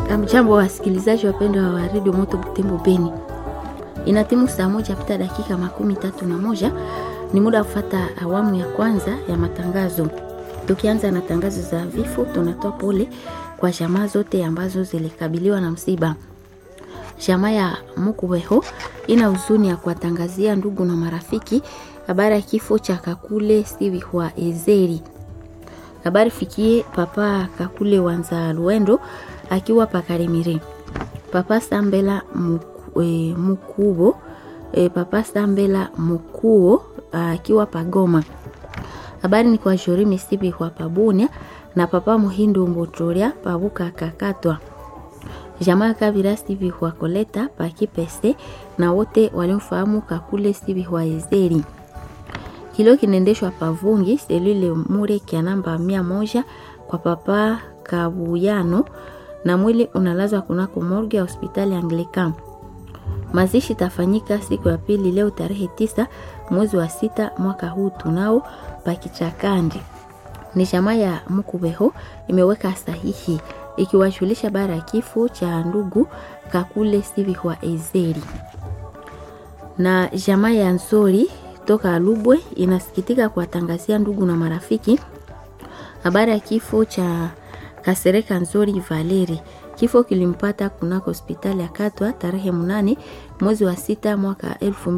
Amjambo wasikilizaji wapendwa wa Radio Moto Butembo Beni. Inatimu saa moja pita dakika 31. Ni muda kufuata awamu ya kwanza ya matangazo. Tukianza na tangazo za vifo, tunatoa pole kwa jamaa zote ambazo zilikabiliwa na msiba. Jamaa ya Mukuweho ina huzuni ya kuwatangazia ndugu na marafiki habari ya kifo cha Kakule Steve wa Ezeri. Habari fikie papa Kakule Wanza Luendo akiwa Pakarimire. Papa Sambela Mukubo, Papa Sambela Mukuo akiwa Pagoma. Habari ni kwa Jori Misibi kwa Pabunia na Papa Muhindu Mbotoria Pabuka Kakatwa. Jamaa Kabira Steve kwa Koleta Pakipese na wote waliomfahamu Kakule Steve wa Ezeri. Kilo kinaendeshwa Pavungi selule mure kia namba 100 kwa Papa Kabuyano na mwili unalazwa kunako morgue ya hospitali Anglican. Mazishi tafanyika siku ya pili leo tarehe 9 mwezi wa 6 mwaka huu tunao Pakichakandi. Ni jamaa ya Mukubeho imeweka sahihi ikiwajulisha bara ya kifo cha ndugu Kakule Steve wa Ezeri. Na jamaa ya Nzori toka Lubwe inasikitika kuwatangazia ndugu na marafiki habari ya kifo cha Kasereka Nzori Valeri. Kifo kilimpata kunako hospitali ya Katwa tarehe 8 mwezi wa 6 mwaka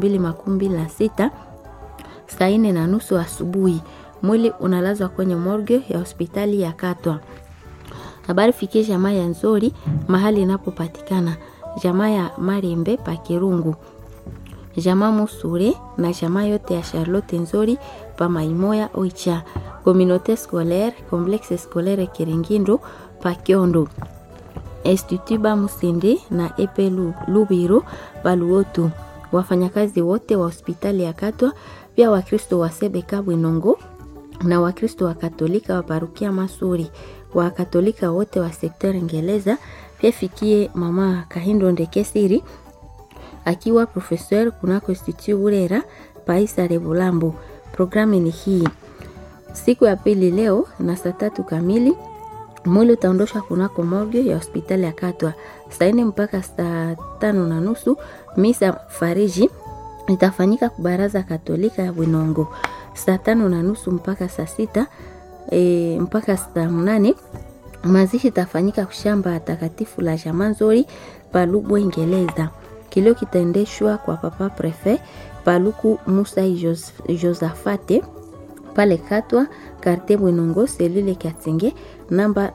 2026 saa 4:30 asubuhi. Mwili unalazwa kwenye morgue ya hospitali ya Katwa. Habari fikie jamaa ya Nzori mahali inapopatikana, jamaa ya Marembe pa Kirungu, jamaa Musure na jamaa yote ya Charlotte Nzori pa Maimoya Oicha, communauté scolaire complexe scolaire Kiringindo pa Kiondo, Institut ba Musende na Epelu Lubiro Baluotu, wafanyakazi wote wa hospitali ya Katwa, pia Wakristo wa Sebeka Bwinongo na Wakristo wa Katolika wa Parukia Masuri, wa Katolika wote wa sekta Ngeleza. Pia fikie mama Kahindo Ndekesiri akiwa professeur kunako Institut Burera Paisa Rebulambo. Programu ni hii: siku ya pili leo na saa 3 kamili mwili utaondoshwa kunako morgue ya hospitali ya Katwa. Saa 4 mpaka saa 5:30 misa fariji itafanyika kubaraza Katolika ya Bwinongo. Saa 5:30 mpaka saa 6 mpaka saa 8 mazishi itafanyika kushamba takatifu la Jamanzori Palubwe Ngeleza. Kilio kitaendeshwa kwa papa prefet Paluku Musa Josafate pale Katwa Karte Bwinongo selule Katenge namba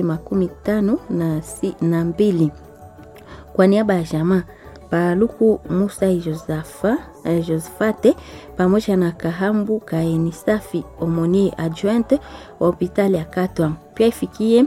252. Kwa niaba ya jamaa Paluku Musa Josafate pamoja na Kahambu Kaeni Safi Omoni adjointe wa hospitali ya Katwa. Pia ifikie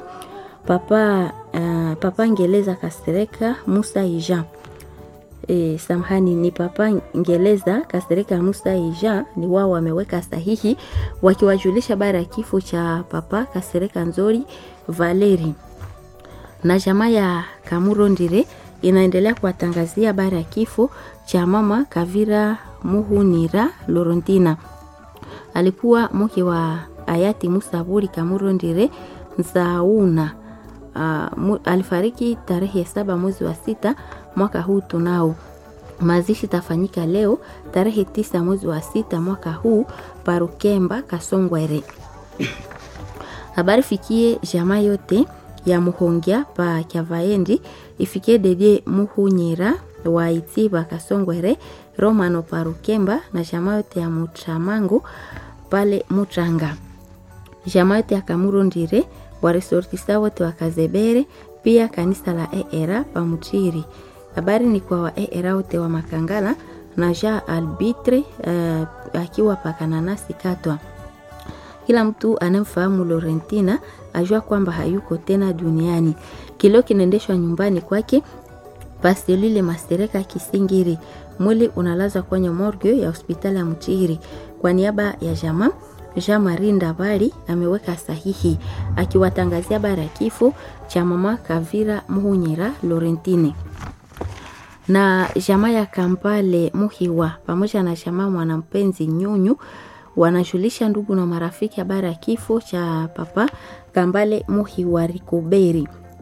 papa Ngeleza Kasereka Musa Ija. Samahani, ni papa Ngeleza Kasereka Musa Ija, ni wao wameweka sahihi wakiwajulisha bara ya kifo cha papa Kasereka Nzori Valeri. Na jamaa ya Kamurondire inaendelea kuwatangazia bara ya kifo cha mama Kavira Muhunira Lorontina. Alikuwa mke wa hayati Musaburi Kamurondire Nzauna. Alifariki tarehe 7 mwezi wa 6 mwaka huu tunao. Mazishi tafanyika leo tarehe 9 mwezi wa 6 mwaka huu Parukemba Kasongwere. Habari fikie jamaa yote ya Muhongia pa Kyavaendi, ifikie Dede Muhunyira wa Itiba Kasongwere, Romano Parukemba na jamaa yote ya Mutramango pale Mutranga. Jamaa yote ya Kamurondire wa resortista wote wa Kazebere, pia kanisa la ERA pa Mutiri. Habari ni kwa wa ERA wote wa Makangala na Ja Albitre akiwa pa Kananasi Katwa. Kila mtu anemfahamu Lorentina ajua kwamba hayuko tena duniani. Kilio kinaendeshwa nyumbani kwake Pastelile Mastereka Kisingiri. Mwili unalazwa kwenye morgue ya hospitali ya Mutiri. Kwa niaba ya jamaa Jean Marinda Bari ameweka sahihi akiwatangazia bara kifo cha mama Kavira Muhunyira Lorentine. Na jamaa ya Kampale Muhiwa pamoja na jamaa Mwanampenzi Nyunyu wanajulisha ndugu na marafiki habari ya kifo cha papa Kambale Muhiwa Rikoberi.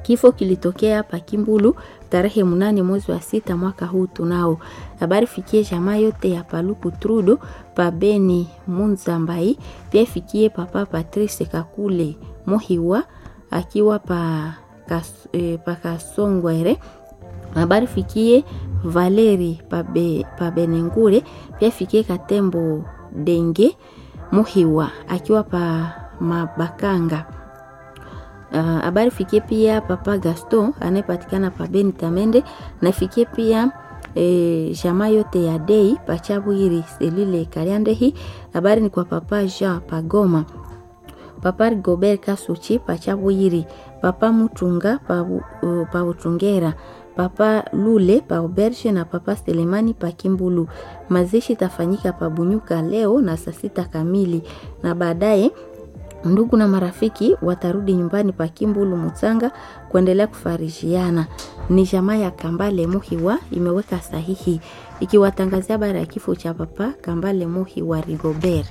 Kifo kilitokea pa Kimbulu tarehe 8 mwezi wa 6 mwaka huu tunao. Habari fikie jamaa yote ya Paluku Trudo pa Beni Munzambai, pia fikie papa Patrice Kakule Mohiwa akiwa pa Kasongwere. Habari fikie Valeri pa Benengure, pia fikie Katembo Denge Mohiwa akiwa pa Mabakanga. Habari fikie pia papa Gaston anayepatikana pa Beni Tamende, na fikie pia jamaa yote ya Dei Pachabwiri Selile Kaliandehi. Habari ni kwa papa Jean Pagoma, papa Rigobert Kasuchi Pachabwiri, papa Mutunga pa Utungera, papa Lule pa Oberge na papa Selemani pa Kimbulu. Mazishi tafanyika pa Bunyuka leo na saa 6 kamili, na baadaye ndugu na marafiki watarudi nyumbani pa Kimbulu Mutsanga kuendelea kufarijiana. Ni jamaa ya Kambale Mohiwa imeweka sahihi ikiwatangazia habari ya kifo cha papa Kambale Mohiwa Rigobert.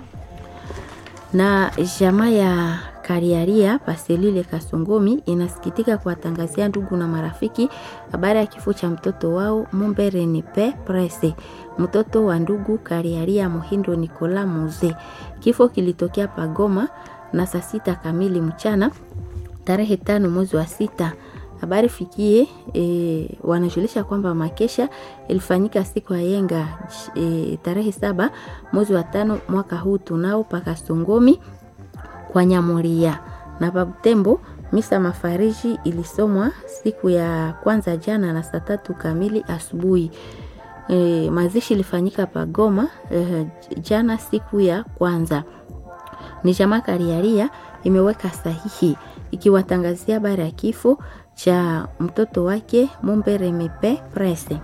Na jamaa ya Kariaria Paselile Kasongomi inasikitika kuwatangazia ndugu na marafiki habari ya kifo cha mtoto wao Mumbere Nipe Presse, mtoto wa ndugu Kariaria Muhindo Nikola Muze. Kifo kilitokea Pagoma na saa 6 kamili mchana tarehe 5 mwezi wa 6. Habari fikie wanajulisha kwamba makesha ilifanyika siku ya yenga tarehe 7 mwezi wa 5 mwaka huu tunao paka Songomi kwa Nyamuria. Na Babutembo misa mafariji ilisomwa siku ya kwanza jana na saa 3 kamili asubuhi. Mazishi ilifanyika Pagoma jana siku ya kwanza. Ni jamaa Kariaria imeweka sahihi ikiwatangazia habari ya kifo cha mtoto wake Mumbere Nipe Presse.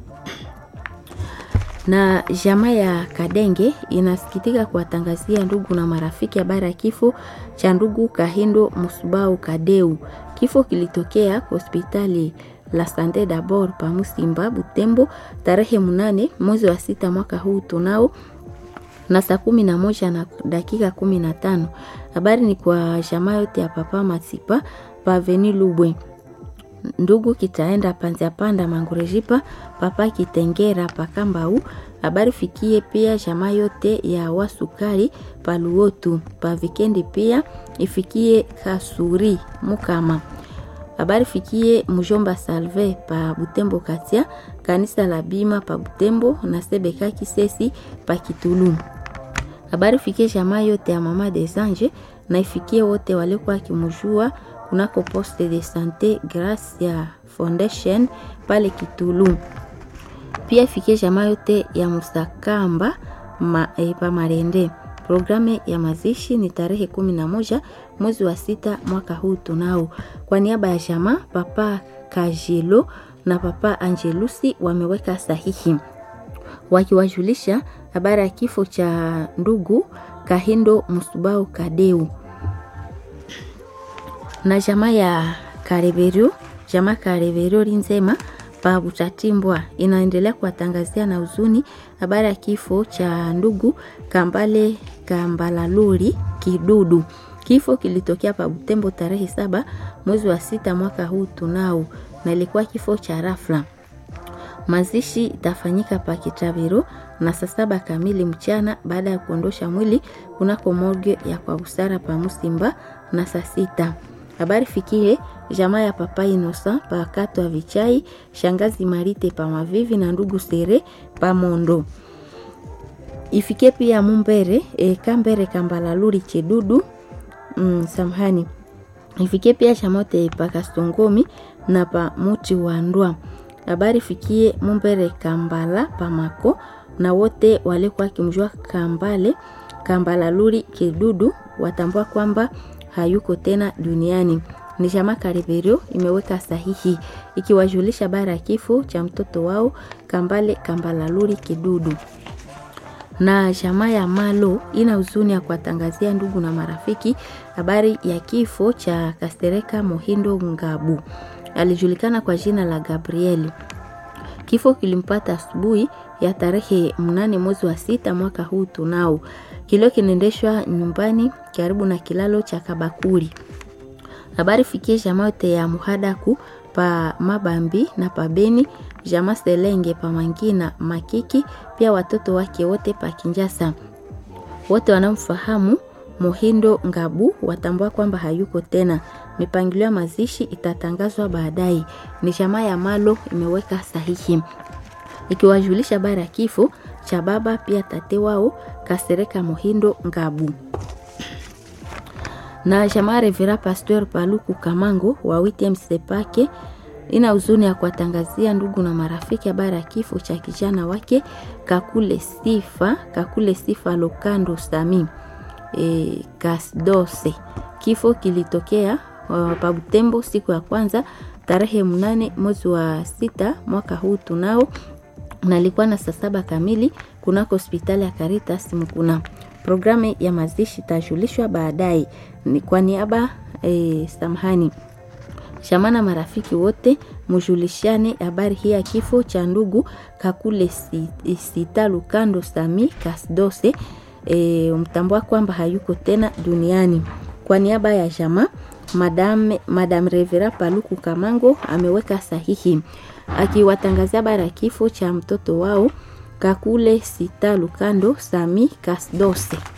Na jamaa ya Kadenge inasikitika kuwatangazia ndugu na marafiki habari ya kifo cha ndugu Kahindo Musubau Kadeu. Kifo kilitokea kwa hospitali la Sante d'Abord pa Musimba Butembo tarehe 8 mwezi wa 6 mwaka huu tunao na saa 11 na dakika 15. Habari ni kwa jamaa yote ya papa Matipa pa Avenue Lubwe. Ndugu kitaenda Panzia Panda Mangurejipa, papa Kitengera pa Kambau. Habari fikie pia jamaa yote ya Wasukari pa Luotu pa Vikendi, pia ifikie Kasuri Mukama. Habari fikie Mujomba Salve pa Butembo Katia, kanisa la Bima pa Butembo na Sebeka Kisesi pa Kitulu. Habari fikie jamaa yote ya Mama des Anges na ifikie wote walikuwa kimujua kunako poste de sante Gracia Foundation pale Kitulu. Pia ifikie jamaa yote ya Musakamba pa Marende. Programe ya mazishi ni tarehe 11 mwezi wa 6 mwaka huu tunao. Kwa niaba ya jamaa papa Kajilo na papa Angelusi wameweka sahihi wakiwajulisha habari ya kifo cha ndugu Kahindo Musubau Kadeu. Na jamaa ya Kareberio Rinzema pa Butatimbwa inaendelea kuwatangazia na huzuni habari ya kifo cha ndugu Kambale Kambalaluri Kidudu. Kifo kilitokea pa Butembo tarehe 7 mwezi wa 6 mwaka huu tunao, na ilikuwa kifo cha rafla. Mazishi itafanyika pa Kitabiro na saa 7 kamili mchana baada ya kuondosha mwili kunako morgue ya kwa Busara pa Musimba na saa 6. Habari fikie jamaa ya papa Inosa pa Katwa Vichai, shangazi Marite pa Mavivi na ndugu Sere pa Mondo. Ifikie pia Mumbere Kambere Kambalaluri Chedudu samhani. Ifikie pia shamote pa Kasongomi na pa Muti wa Ndwa. Habari fikie Mumbere Kambala pa Mako na wote walikuwa kimjua Kambalaluri Chedudu watambua kwamba hayuko tena duniani. Ni jamaa Kareberio imeweka sahihi ikiwajulisha habari ya kifo cha mtoto wao Kambale Kambalaluri Kidudu. Na jamaa ya Malo ina huzuni ya kuwatangazia ndugu na marafiki habari ya kifo cha Kastereka Mohindo Ngabu. Alijulikana kwa jina la Gabrieli. Kifo kilimpata asubuhi ya tarehe 8 mwezi wa 6 mwaka huu tunao. Kilio kinaendeshwa nyumbani karibu na kilalo cha Kabakuri. Habari fikie jamaa yote ya Muhadaku pa Mabambi na pa Beni, jamaa Selenge pa Mangina Makiki, pia watoto wake wote pa Kinjasa. Wote wanamfahamu Muhindo Ngabu watambua kwamba hayuko tena. Mipangilio ya mazishi itatangazwa baadaye. Ni jamaa ya Malo imeweka sahihi ikiwajulisha habari ya kifo cha baba pia tate wao Kasereka Muhindo Ngabu. Na jamaa Revera Pasteur Paluku Kamango wa WTM Sepake ina huzuni ya kuwatangazia ndugu na marafiki habari ya kifo cha kijana wake Kakule Sifa Lokando Sami Kasdose. Kifo kilitokea pa Butembo siku ya kwanza tarehe 8 mwezi wa 6 mwaka huu tunao, na alikuwa na saa 7 kamili kunako hospitali ya Caritas Mukuna. Programu ya mazishi tajulishwa baadaye. Ni kwa niaba samahani shamana marafiki wote mjulishane habari hii ya kifo cha ndugu Kakule Sita Lukando Sami Kasdose, mtambua kwamba hayuko tena duniani. Kwa niaba ya jamaa Madame Revera Paluku Kamango ameweka sahihi akiwatangazia habari ya kifo cha mtoto wao Kakule Sita Lukando Sami Kasdose.